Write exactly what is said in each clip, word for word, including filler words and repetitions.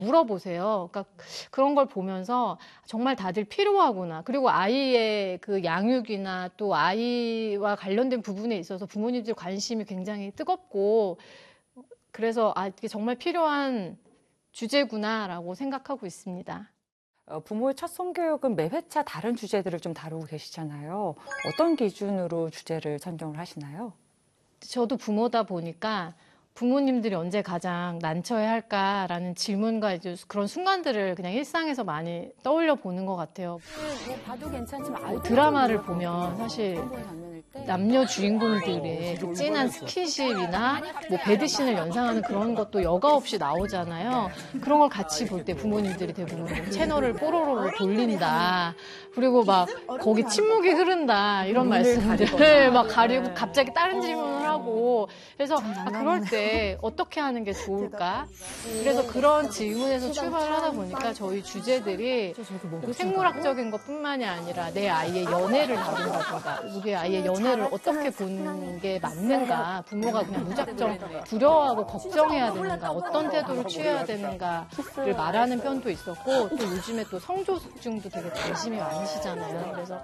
물어보세요. 그러니까 그런 걸 보면서 정말 다들 필요하구나. 그리고 아이의 그 양육이나 또 아이와 관련된 부분에 있어서 부모님들 관심이 굉장히 뜨겁고 그래서 아, 이게 정말 필요한 주제구나라고 생각하고 있습니다. 부모의 첫 성교육은 매 회차 다른 주제들을 좀 다루고 계시잖아요. 어떤 기준으로 주제를 선정을 하시나요? 저도 부모다 보니까 부모님들이 언제 가장 난처해할까라는 질문과 이제 그런 순간들을 그냥 일상에서 많이 떠올려 보는 것 같아요. 뭐 봐도 괜찮지만 뭐 드라마를 보면 사실 남녀 주인공들의 그 진한 스킨십이나 뭐 배드신을 연상하는 그런 것도 여과 없이 나오잖아요. 그런 걸 같이 볼 때 부모님들이 대부분 채널을 뽀로로로 돌린다. 그리고 막 거기 침묵이 흐른다. 이런 말씀들을 막 가리고 갑자기 다른 질문을 하고 그래서 아, 그럴 때 어떻게 하는 게 좋을까? 그래서 그런 질문에서 출발을 하다 보니까 저희 주제들이 그 생물학적인 것뿐만이 아니라 내 아이의 연애를 다룬다든가 우리 아이의 연애를 어떻게 보는 게 맞는가 부모가 그냥 무작정 두려워하고 걱정해야 되는가 어떤 태도를 취해야 되는가를 말하는 편도 있었고 또 요즘에 또 성조숙증도 되게 관심이 많으시잖아요. 그래서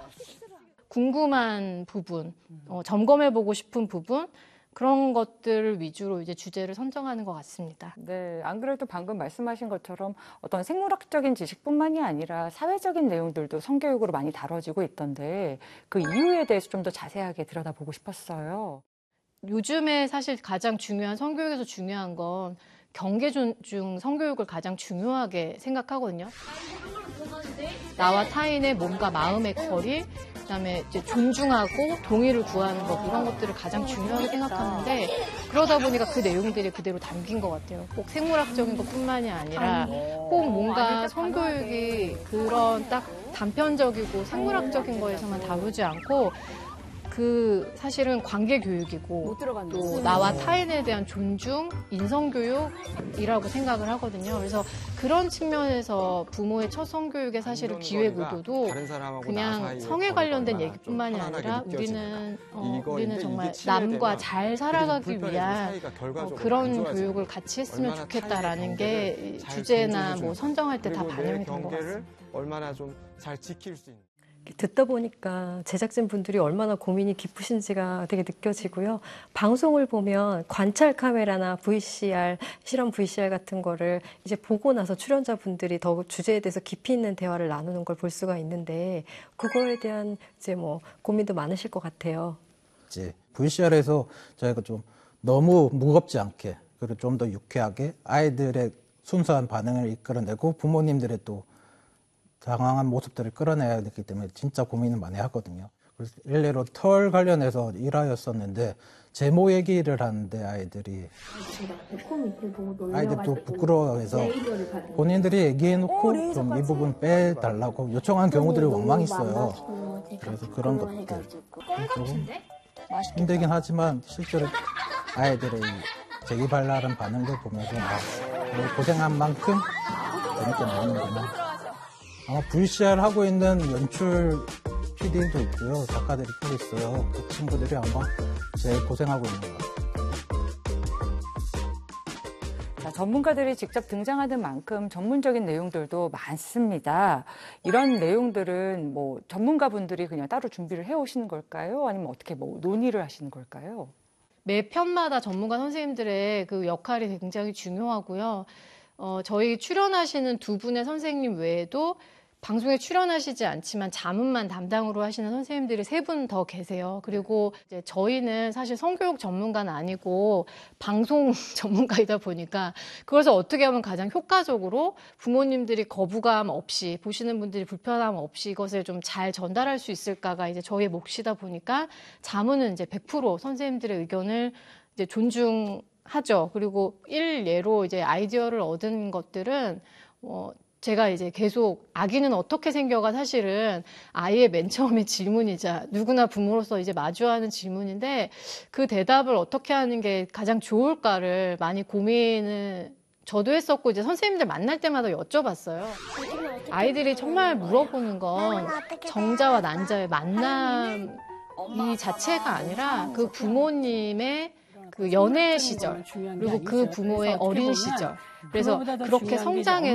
궁금한 부분, 어, 점검해보고 싶은 부분 그런 것들을 위주로 이제 주제를 선정하는 것 같습니다. 네, 안 그래도 방금 말씀하신 것처럼 어떤 생물학적인 지식뿐만이 아니라 사회적인 내용들도 성교육으로 많이 다뤄지고 있던데 그 이유에 대해서 좀 더 자세하게 들여다보고 싶었어요. 요즘에 사실 가장 중요한 성교육에서 중요한 건 경계 존중 성교육을 가장 중요하게 생각하거든요. 나와 타인의 몸과 마음의 거리, 그다음에 이제 존중하고 동의를 구하는 것 이런 것들을 가장 중요하게 생각하는데 그러다 보니까 그 내용들이 그대로 담긴 것 같아요. 꼭 생물학적인 것뿐만이 아니라 꼭 뭔가 성교육이 그런 딱 단편적이고 생물학적인 거에서만 다루지 않고 그 사실은 관계 교육이고 또 나와 타인에 대한 존중, 인성 교육이라고 생각을 하거든요. 그래서 그런 측면에서 부모의 첫 성교육의 사실은 기획 의도도 그냥 성에 관련된 얘기뿐만이 아니라 우리는 어, 우리는 정말 남과 잘 살아가기 위한 어, 그런 교육을 같이 했으면 좋겠다라는 게 주제나 뭐 선정할 때 다 반영이 된 것 같습니다. 얼마나 좀 잘 지킬 수 있는. 듣다 보니까 제작진 분들이 얼마나 고민이 깊으신지가 되게 느껴지고요. 방송을 보면 관찰 카메라나 브이씨알, 실험 브이씨알 같은 거를 이제 보고 나서 출연자분들이 더 주제에 대해서 깊이 있는 대화를 나누는 걸 볼 수가 있는데 그거에 대한 이제 뭐 고민도 많으실 것 같아요. 이제 브이씨알에서 저희가 좀 너무 무겁지 않게 그리고 좀 더 유쾌하게 아이들의 순수한 반응을 이끌어내고 부모님들의 또 당황한 모습들을 끌어내야 되기 때문에 진짜 고민을 많이 하거든요. 그래서 일례로 털 관련해서 일화였었는데 제모 얘기를 하는데 아이들이 아이들도 부끄러워해서 본인들이 얘기해놓고 좀 이 부분 빼달라고 요청한 경우들이 왕왕 있어요. 그래서 그런 것들 조금 힘들긴 하지만 실제로 아이들의 재기발랄한 반응들 보면서 아, 고생한 만큼 재밌게 나오는구나. 아마 브이씨알 하고 있는 연출 피디도 있고요. 작가들이 또 있어요. 그 친구들이 아마 제일 고생하고 있는 것 같아요. 자, 전문가들이 직접 등장하는 만큼 전문적인 내용들도 많습니다. 이런 내용들은 뭐 전문가분들이 그냥 따로 준비를 해오시는 걸까요? 아니면 어떻게 뭐 논의를 하시는 걸까요? 매 편마다 전문가 선생님들의 그 역할이 굉장히 중요하고요. 어, 저희 출연하시는 두 분의 선생님 외에도 방송에 출연하시지 않지만 자문만 담당으로 하시는 선생님들이 세 분 더 계세요. 그리고 이제 저희는 사실 성교육 전문가는 아니고 방송 전문가이다 보니까 그것을 어떻게 하면 가장 효과적으로 부모님들이 거부감 없이 보시는 분들이 불편함 없이 이것을 좀 잘 전달할 수 있을까가 이제 저희의 몫이다 보니까 자문은 이제 백 퍼센트 선생님들의 의견을 이제 존중하죠. 그리고 일례로 이제 아이디어를 얻은 것들은 어, 제가 이제 계속 아기는 어떻게 생겨가 사실은 아이의 맨 처음에 질문이자 누구나 부모로서 이제 마주하는 질문인데 그 대답을 어떻게 하는 게 가장 좋을까를 많이 고민을 저도 했었고 이제 선생님들 만날 때마다 여쭤봤어요. 아이들이 정말 물어보는 건 정자와 난자의 만남이 자체가 아니라 그 부모님의 그 연애 시절 그리고 그 부모의 어린 시절 그래서 그렇게 성장해서